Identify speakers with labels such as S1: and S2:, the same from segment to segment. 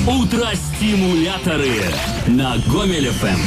S1: Утро-стимуляторы на Гомель ФМ.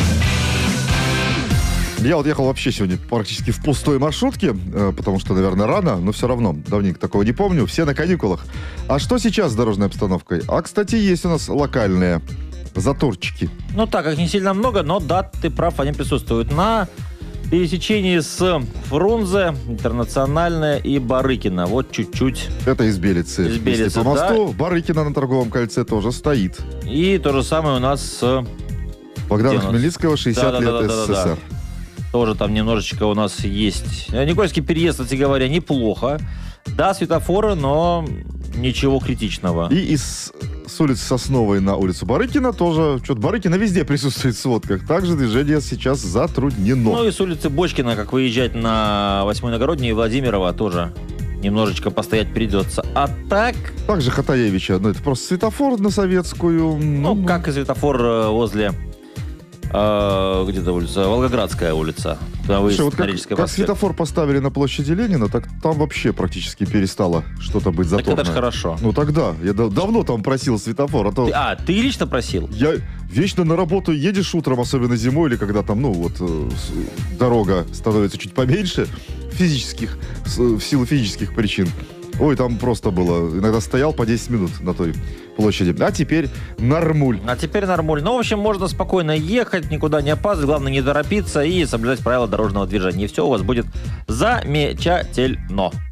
S2: Я вот ехал вообще сегодня практически в пустой маршрутке, потому что, наверное, рано, но все равно, давненько такого не помню, все на каникулах. А что сейчас с дорожной обстановкой? А, кстати, есть у нас локальные заторчики.
S3: Ну так, их не сильно много, но да, ты прав, они присутствуют на пересечении с Фрунзе, Интернациональная и Барыкина. Вот чуть-чуть.
S2: Это из Белицы.
S3: Из Белицы,
S2: если по мосту,
S3: да.
S2: Барыкина на торговом кольце тоже стоит.
S3: И то же самое у нас с...
S2: Богдана Хмельницкого, 60 лет СССР.
S3: Да. Тоже там немножечко у нас есть. Никольский переезд, кстати говоря, неплохо. Да, светофоры, но ничего критичного.
S2: И с улицы Сосновой на улицу Барыкина тоже. Что-то Барыкина везде присутствует в сводках. Также движение сейчас затруднено.
S3: Ну и с улицы Бочкина, как выезжать на 8-й Иногородней и Владимирова, тоже немножечко постоять придется. А так...
S2: Также Хатаевича. Ну, это просто светофор на Советскую.
S3: Ну, как и светофор возле... где-то улица, Волгоградская улица.
S2: Слушай, вот как светофор поставили на площади Ленина, так там вообще практически перестало что-то быть заторное.
S3: Так это ж хорошо.
S2: Ну тогда, я давно там просил светофор.
S3: Ты лично просил?
S2: Я вечно на работу едешь утром, особенно зимой, или когда там, дорога становится чуть поменьше, в силу физических причин. Ой, там просто было. Иногда стоял по 10 минут на той площади. А теперь нормуль.
S3: Ну, в общем, можно спокойно ехать, никуда не опаздывать. Главное, не торопиться и соблюдать правила дорожного движения. И все у вас будет замечательно.